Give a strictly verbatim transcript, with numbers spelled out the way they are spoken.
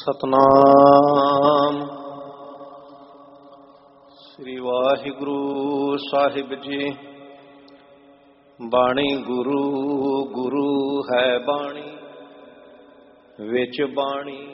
ਸਤਨਾਮ ਸ੍ਰੀ ਵਾਹਿਗੁਰੂ ਸਾਹਿਬ ਜੀ। ਬਾਣੀ ਗੁਰੂ ਗੁਰੂ ਹੈ ਬਾਣੀ, ਵਿੱਚ ਬਾਣੀ